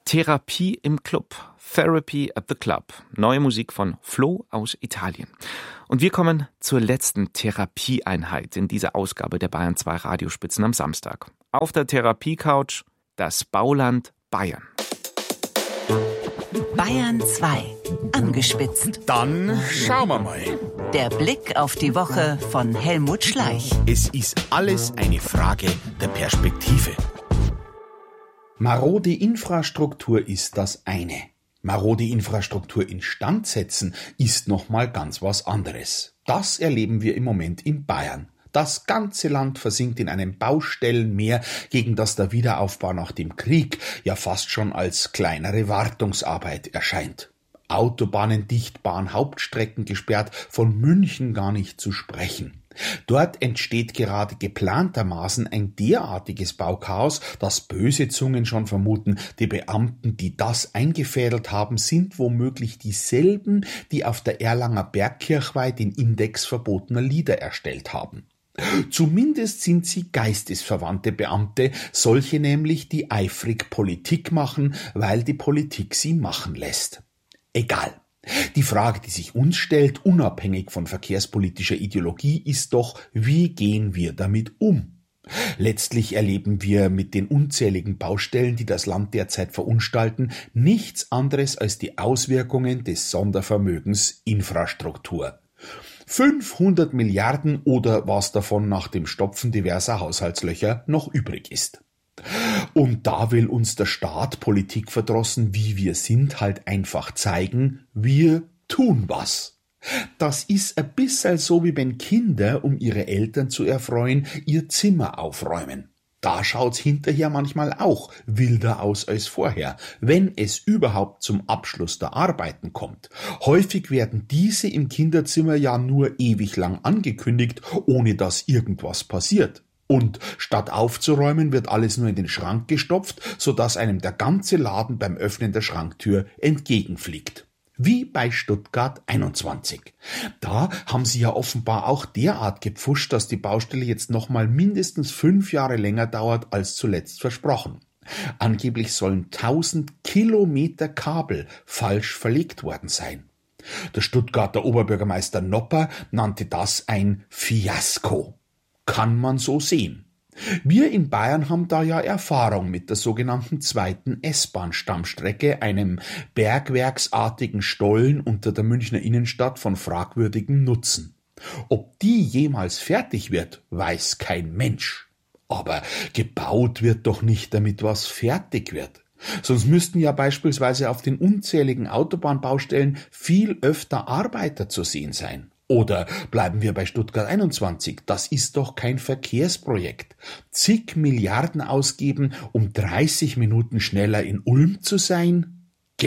Therapie im Club, Therapy at the Club, neue Musik von Flo aus Italien. Und wir kommen zur letzten Therapieeinheit in dieser Ausgabe der Bayern 2 Radiospitzen am Samstag. Auf der Therapiecouch das Bauland Bayern. Bayern 2, angespitzt. Dann schauen wir mal. Der Blick auf die Woche von Helmut Schleich. Es ist alles eine Frage der Perspektive. Marode Infrastruktur ist das eine. Marode Infrastruktur instand setzen ist nochmal ganz was anderes. Das erleben wir im Moment in Bayern. Das ganze Land versinkt in einem Baustellenmeer, gegen das der Wiederaufbau nach dem Krieg ja fast schon als kleinere Wartungsarbeit erscheint. Autobahnen dicht, Bahnhauptstrecken gesperrt, von München gar nicht zu sprechen. Dort entsteht gerade geplantermaßen ein derartiges Bauchaos, dass böse Zungen schon vermuten, die Beamten, die das eingefädelt haben, sind womöglich dieselben, die auf der Erlanger Bergkirchweih den Index verbotener Lieder erstellt haben. Zumindest sind sie geistesverwandte Beamte, solche nämlich, die eifrig Politik machen, weil die Politik sie machen lässt. Egal. Die Frage, die sich uns stellt, unabhängig von verkehrspolitischer Ideologie, ist doch, wie gehen wir damit um? Letztlich erleben wir mit den unzähligen Baustellen, die das Land derzeit verunstalten, nichts anderes als die Auswirkungen des Sondervermögens Infrastruktur. 500 Milliarden oder was davon nach dem Stopfen diverser Haushaltslöcher noch übrig ist. Und da will uns der Staat, politikverdrossen wie wir sind, halt einfach zeigen, wir tun was. Das ist ein bisschen so, wie wenn Kinder, um ihre Eltern zu erfreuen, ihr Zimmer aufräumen. Da schaut's hinterher manchmal auch wilder aus als vorher, wenn es überhaupt zum Abschluss der Arbeiten kommt. Häufig werden diese im Kinderzimmer ja nur ewig lang angekündigt, ohne dass irgendwas passiert. Und statt aufzuräumen, wird alles nur in den Schrank gestopft, sodass einem der ganze Laden beim Öffnen der Schranktür entgegenfliegt. Wie bei Stuttgart 21. Da haben sie ja offenbar auch derart gepfuscht, dass die Baustelle jetzt nochmal mindestens 5 Jahre länger dauert als zuletzt versprochen. Angeblich sollen 1000 Kilometer Kabel falsch verlegt worden sein. Der Stuttgarter Oberbürgermeister Nopper nannte das ein Fiasko. Kann man so sehen. Wir in Bayern haben da ja Erfahrung mit der sogenannten zweiten S-Bahn-Stammstrecke, einem bergwerksartigen Stollen unter der Münchner Innenstadt von fragwürdigem Nutzen. Ob die jemals fertig wird, weiß kein Mensch. Aber gebaut wird doch nicht, damit was fertig wird. Sonst müssten ja beispielsweise auf den unzähligen Autobahnbaustellen viel öfter Arbeiter zu sehen sein. Oder bleiben wir bei Stuttgart 21, das ist doch kein Verkehrsprojekt. Zig Milliarden ausgeben, um 30 Minuten schneller in Ulm zu sein?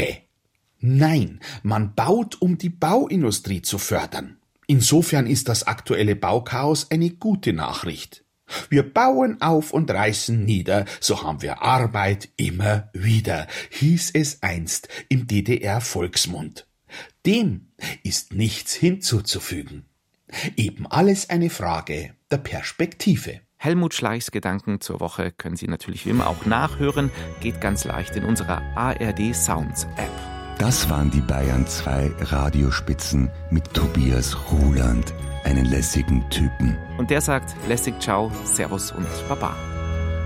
Nein, man baut, um die Bauindustrie zu fördern. Insofern ist das aktuelle Bauchaos eine gute Nachricht. Wir bauen auf und reißen nieder, so haben wir Arbeit immer wieder, hieß es einst im DDR-Volksmund. Dem ist nichts hinzuzufügen. Eben alles eine Frage der Perspektive. Helmut Schleichs Gedanken zur Woche können Sie natürlich wie immer auch nachhören. Geht ganz leicht in unserer ARD Sounds App. Das waren die Bayern 2 Radiospitzen mit Tobias Ruland, einen lässigen Typen. Und der sagt lässig Ciao, Servus und Baba.